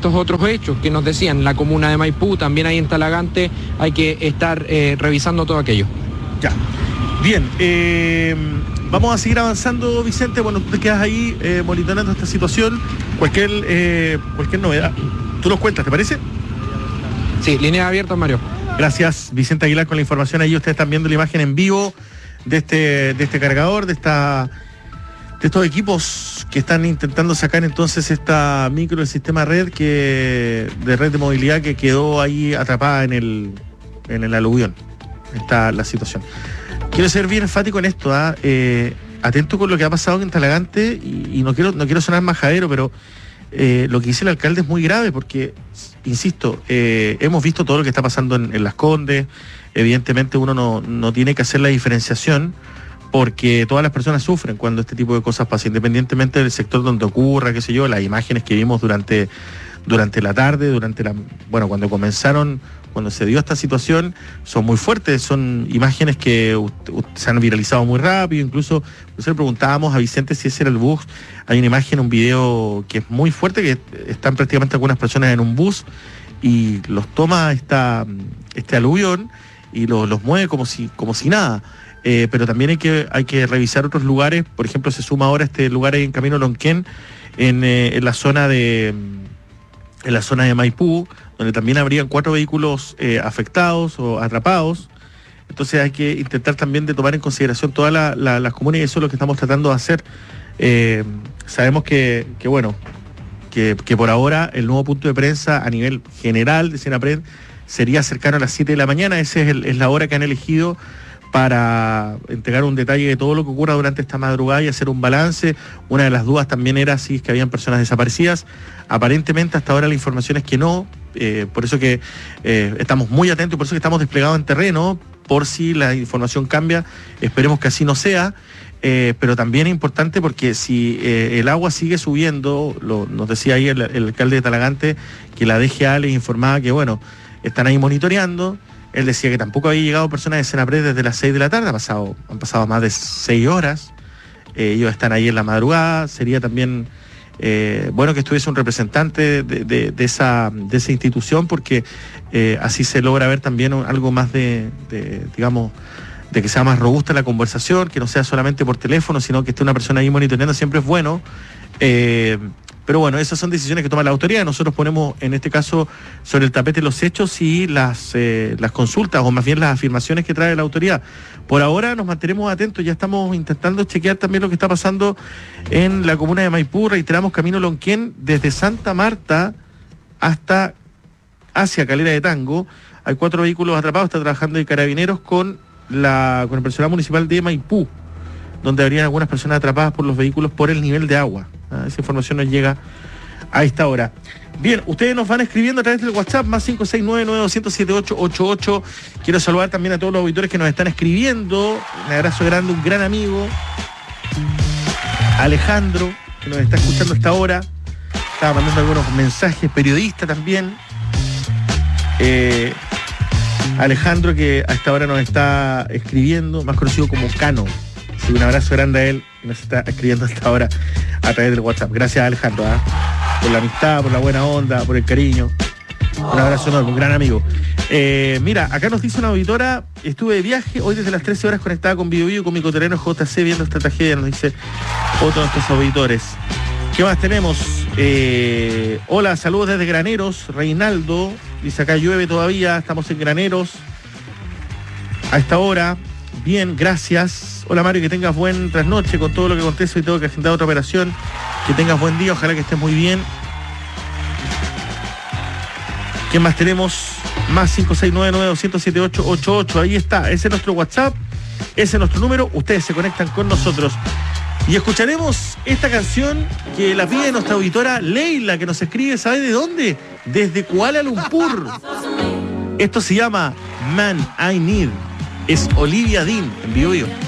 estos otros hechos que nos decían, la comuna de Maipú, también ahí en Talagante, hay que estar revisando todo aquello. Ya, bien, vamos a seguir avanzando, Vicente. Bueno, tú te quedas ahí monitoreando esta situación, cualquier novedad, tú nos cuentas, ¿te parece? Sí, línea abierta, Mario. Gracias, Vicente Aguilar, con la información. Ahí ustedes están viendo la imagen en vivo de este cargador, de estos equipos que están intentando sacar entonces esta micro del sistema red de red de movilidad que quedó ahí atrapada en el aluvión. Está la situación. Quiero ser bien enfático en esto, atento con lo que ha pasado en Talagante, y no quiero sonar majadero, pero lo que dice el alcalde es muy grave porque, insisto, hemos visto todo lo que está pasando en Las Condes. Evidentemente uno no tiene que hacer la diferenciación porque todas las personas sufren cuando este tipo de cosas pasan, independientemente del sector donde ocurra, qué sé yo. Las imágenes que vimos durante la tarde, cuando se dio esta situación, son muy fuertes, son imágenes que se han viralizado muy rápido. Incluso nosotros le preguntábamos a Vicente si ese era el bus. Hay una imagen, un video que es muy fuerte, que están prácticamente algunas personas en un bus y los toma este aluvión y los mueve como si nada. Pero también hay que revisar otros lugares. Por ejemplo, se suma ahora este lugar ahí en Camino Lonquén, en la zona de Maipú, donde también habrían 4 vehículos afectados o atrapados. Entonces hay que intentar también de tomar en consideración todas las comunas, y eso es lo que estamos tratando de hacer. Sabemos que por ahora el nuevo punto de prensa a nivel general de Senapred sería cercano a las 7 de la mañana. Esa es la hora que han elegido para entregar un detalle de todo lo que ocurra durante esta madrugada y hacer un balance. Una de las dudas también era si es que habían personas desaparecidas. Aparentemente hasta ahora la información es que no, por eso que estamos muy atentos y por eso que estamos desplegados en terreno, por si la información cambia. Esperemos que así no sea, pero también es importante porque si el agua sigue subiendo, nos decía ahí el alcalde de Talagante, que la DGA les informaba que están ahí monitoreando. Él decía que tampoco había llegado personas de Senapred desde las 6 de la tarde, han pasado más de 6 horas. Ellos están ahí en la madrugada. Sería también bueno que estuviese un representante de esa institución, porque así se logra ver también algo más de que sea más robusta la conversación, que no sea solamente por teléfono, sino que esté una persona ahí monitoreando. Siempre es bueno. Pero bueno, esas son decisiones que toma la autoridad. Nosotros ponemos, en este caso, sobre el tapete los hechos y las consultas, o más bien las afirmaciones que trae la autoridad. Por ahora nos mantenemos atentos, ya estamos intentando chequear también lo que está pasando en la comuna de Maipú. Reiteramos, Camino Lonquén, desde Santa Marta hacia Calera de Tango. Hay 4 vehículos atrapados, está trabajando de Carabineros con el personal municipal de Maipú, donde habrían algunas personas atrapadas por los vehículos por el nivel de agua. Esa información nos llega a esta hora. Bien, ustedes nos van escribiendo a través del WhatsApp, más 569-9200-7888. Quiero saludar también a todos los auditores que nos están escribiendo. Un abrazo grande, un gran amigo, Alejandro, que nos está escuchando a esta hora. Estaba mandando algunos mensajes, periodista también. Alejandro, que a esta hora nos está escribiendo, más conocido como Cano. Sí, un abrazo grande a él, que nos está escribiendo hasta ahora a través del WhatsApp. Gracias, Alejandro, por la amistad, por la buena onda, por el cariño. Un abrazo enorme, un gran amigo. Mira, acá nos dice una auditora: estuve de viaje hoy desde las 13 horas conectada con Bio con mi coterreno JC viendo esta tragedia, nos dice otro de nuestros auditores. ¿Qué más tenemos? Hola, saludos desde Graneros, Reinaldo. Dice, acá llueve todavía, estamos en Graneros a esta hora. Bien, gracias. Hola, Mario, que tengas buen trasnoche con todo lo que acontece. Hoy tengo que agendar otra operación. Que tengas buen día, ojalá que estés muy bien. ¿Qué más tenemos? Más 569-9200-7888. Ahí está, ese es nuestro WhatsApp, ese es nuestro número. Ustedes se conectan con nosotros. Y escucharemos esta canción que la pide nuestra auditora Leila, que nos escribe, ¿sabe de dónde? Desde Kuala Lumpur. Esto se llama Man I Need. Es Olivia Dean en Bio Bio.